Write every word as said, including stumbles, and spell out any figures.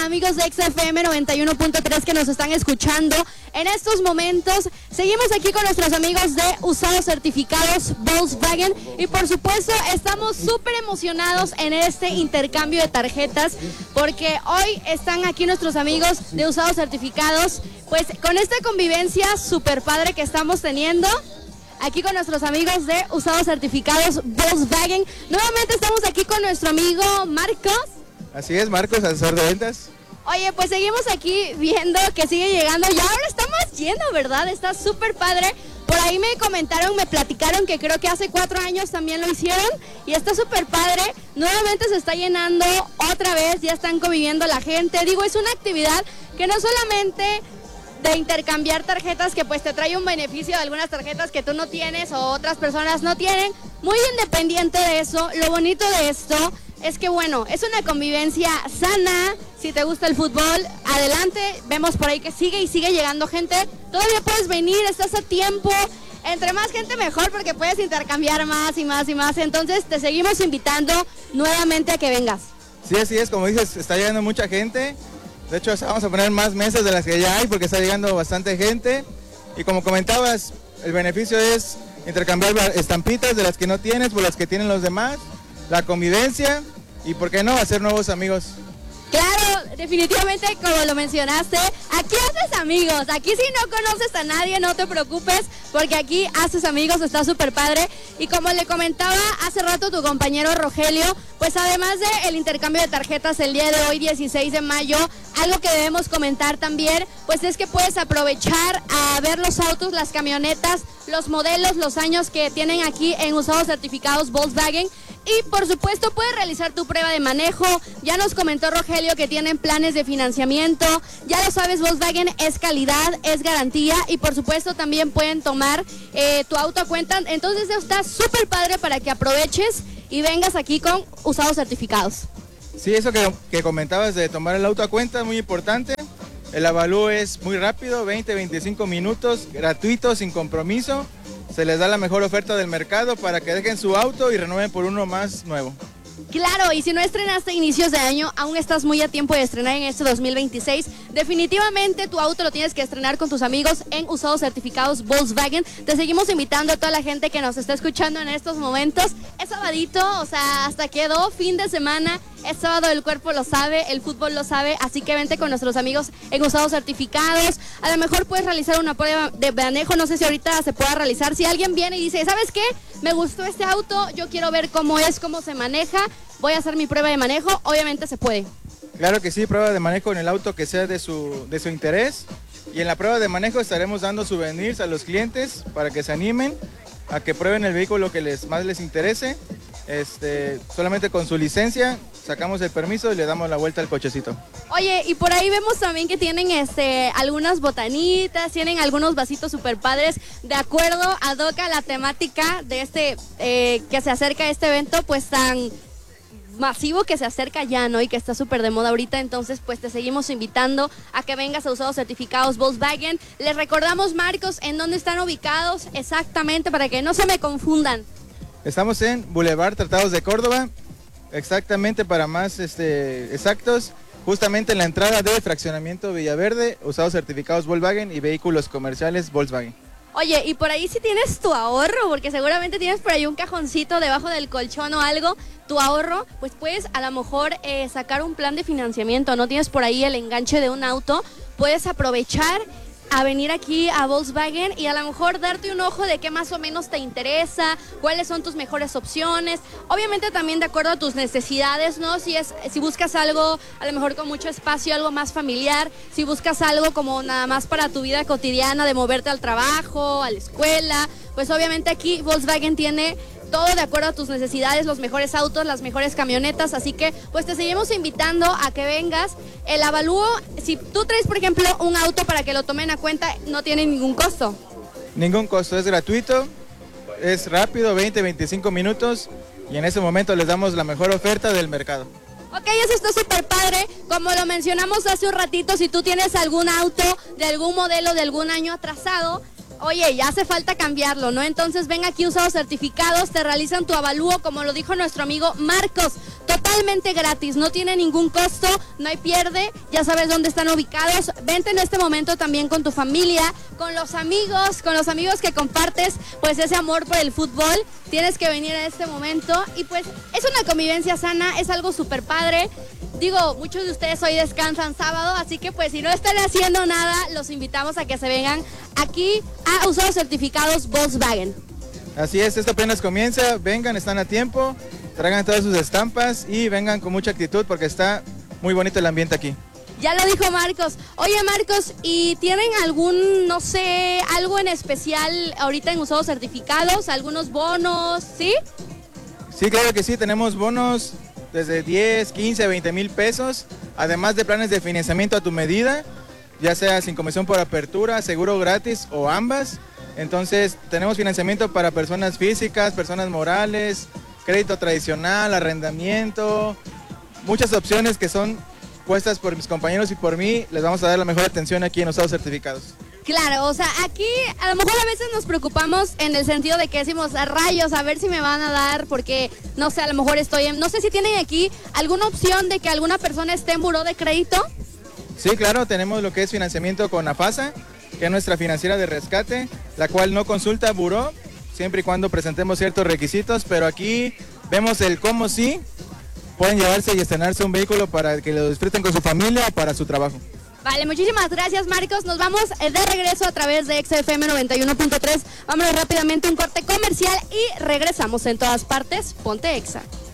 amigos de X F M noventa y uno punto tres que nos están escuchando en estos momentos. Seguimos aquí con nuestros amigos de Usados Certificados Volkswagen y por supuesto estamos súper emocionados en este intercambio de tarjetas porque hoy están aquí nuestros amigos de Usados Certificados, pues con esta convivencia súper padre que estamos teniendo aquí con nuestros amigos de Usados Certificados Volkswagen. Nuevamente estamos aquí con nuestro amigo Marcos. Así es, Marcos, asesor de ventas. Oye, pues seguimos aquí viendo que sigue llegando y ahora está más lleno, ¿verdad? Está súper padre. Por ahí me comentaron, me platicaron que creo que hace cuatro años también lo hicieron y está súper padre. Nuevamente se está llenando otra vez, ya están conviviendo la gente. Digo, es una actividad que no solamente de intercambiar tarjetas, que pues te trae un beneficio de algunas tarjetas que tú no tienes o otras personas no tienen. Muy independiente de eso, lo bonito de esto es que bueno, es una convivencia sana. Si te gusta el fútbol, adelante. Vemos por ahí que sigue y sigue llegando gente. Todavía puedes venir, estás a tiempo. Entre más gente mejor porque puedes intercambiar más y más y más. Entonces te seguimos invitando nuevamente a que vengas. Sí, así es, como dices, está llegando mucha gente. De hecho, vamos a poner más mesas de las que ya hay porque está llegando bastante gente. Y como comentabas, el beneficio es intercambiar estampitas de las que no tienes por las que tienen los demás, la convivencia y, ¿por qué no?, hacer nuevos amigos. Claro, definitivamente, como lo mencionaste, aquí haces amigos. Aquí si no conoces a nadie, no te preocupes, porque aquí haces amigos, está súper padre. Y como le comentaba hace rato tu compañero Rogelio, pues además del intercambio de tarjetas el día de hoy, dieciséis de mayo, algo que debemos comentar también, pues es que puedes aprovechar a ver los autos, las camionetas, los modelos, los años que tienen aquí en Usados Certificados Volkswagen. Y por supuesto puedes realizar tu prueba de manejo. Ya nos comentó Rogelio que tienen planes de financiamiento. Ya lo sabes, Volkswagen es calidad, es garantía y por supuesto también pueden tomar eh, tu auto a cuenta. Entonces está súper padre para que aproveches y vengas aquí con Usados Certificados. Sí, eso que, que comentabas de tomar el auto a cuenta es muy importante. El avalúo es muy rápido, veinte a veinticinco minutos, gratuito, sin compromiso. Se les da la mejor oferta del mercado para que dejen su auto y renueven por uno más nuevo. Claro, y si no estrenaste a inicios de año, aún estás muy a tiempo de estrenar en este dos mil veintiséis. Definitivamente tu auto lo tienes que estrenar con tus amigos en Usados Certificados Volkswagen. Te seguimos invitando a toda la gente que nos está escuchando en estos momentos. Es sabadito, o sea, hasta quedó fin de semana. Es sábado, el cuerpo lo sabe, el fútbol lo sabe, así que vente con nuestros amigos en Usados Certificados. A lo mejor puedes realizar una prueba de manejo, no sé si ahorita se pueda realizar. Si alguien viene y dice, ¿sabes qué? Me gustó este auto, yo quiero ver cómo es, cómo se maneja, voy a hacer mi prueba de manejo, obviamente se puede. Claro que sí, prueba de manejo en el auto que sea de su, de su interés. Y en la prueba de manejo estaremos dando souvenirs a los clientes para que se animen a que prueben el vehículo que les, más les interese. Este, solamente con su licencia sacamos el permiso y le damos la vuelta al cochecito. Oye, y por ahí vemos también que tienen este, algunas botanitas, tienen algunos vasitos super padres, de acuerdo a Doca, la temática de este, eh, que se acerca a este evento, pues tan masivo que se acerca ya, ¿no? Y que está súper de moda ahorita, entonces pues te seguimos invitando a que vengas a Usados Certificados Volkswagen. Les recordamos, Marcos, en dónde están ubicados exactamente para que no se me confundan. Estamos en Boulevard Tratados de Córdoba, exactamente para más este, exactos, justamente en la entrada de Fraccionamiento Villaverde, Usados Certificados Volkswagen y Vehículos Comerciales Volkswagen. Oye, y por ahí si tienes tu ahorro, porque seguramente tienes por ahí un cajoncito debajo del colchón o algo, tu ahorro, pues puedes a lo mejor eh, sacar un plan de financiamiento, no tienes por ahí el enganche de un auto, puedes aprovechar a venir aquí a Volkswagen y a lo mejor darte un ojo de qué más o menos te interesa, cuáles son tus mejores opciones, obviamente también de acuerdo a tus necesidades, ¿no? Si es, si buscas algo a lo mejor con mucho espacio, algo más familiar, si buscas algo como nada más para tu vida cotidiana de moverte al trabajo, a la escuela, pues obviamente aquí Volkswagen tiene todo de acuerdo a tus necesidades, los mejores autos, las mejores camionetas, así que pues te seguimos invitando a que vengas. El avalúo, si tú traes por ejemplo un auto para que lo tomen a cuenta, no tiene ningún costo. Ningún costo, es gratuito, es rápido, veinte a veinticinco minutos y en ese momento les damos la mejor oferta del mercado. Ok, eso está súper padre. Como lo mencionamos hace un ratito, si tú tienes algún auto de algún modelo de algún año atrasado, Oye, ya hace falta cambiarlo, ¿no? Entonces ven aquí Usados Certificados, te realizan tu avalúo, como lo dijo nuestro amigo Marcos, totalmente gratis, no tiene ningún costo, no hay pierde, ya sabes dónde están ubicados. Vente en este momento también con tu familia, con los amigos, con los amigos que compartes pues ese amor por el fútbol. Tienes que venir en este momento y pues es una convivencia sana, es algo súper padre. Digo, muchos de ustedes hoy descansan sábado, así que pues si no están haciendo nada, los invitamos a que se vengan aquí a Usados Certificados Volkswagen. Así es, esto apenas comienza, vengan, están a tiempo, traigan todas sus estampas y vengan con mucha actitud porque está muy bonito el ambiente aquí. Ya lo dijo Marcos. Oye Marcos, ¿y tienen algún, no sé, algo en especial ahorita en Usados Certificados? ¿Algunos bonos, sí? Sí, claro que sí, tenemos bonos desde diez, quince, veinte mil pesos, además de planes de financiamiento a tu medida, ya sea sin comisión por apertura, seguro gratis o ambas. Entonces tenemos financiamiento para personas físicas, personas morales, crédito tradicional, arrendamiento, muchas opciones que son puestas por mis compañeros y por mí. Les vamos a dar la mejor atención aquí en Usados Certificados. Claro, o sea, aquí a lo mejor a veces nos preocupamos en el sentido de que decimos, a rayos, a ver si me van a dar, porque, no sé, a lo mejor estoy en... No sé si tienen aquí alguna opción de que alguna persona esté en buró de crédito. Sí, claro, tenemos lo que es financiamiento con AFASA, que es nuestra financiera de rescate, la cual no consulta buró, siempre y cuando presentemos ciertos requisitos, pero aquí vemos el cómo sí pueden llevarse y estrenarse un vehículo para que lo disfruten con su familia o para su trabajo. Vale, muchísimas gracias Marcos, nos vamos de regreso a través de Exa F M noventa y uno punto tres, vámonos rápidamente a un corte comercial y regresamos. En todas partes, ponte Exa.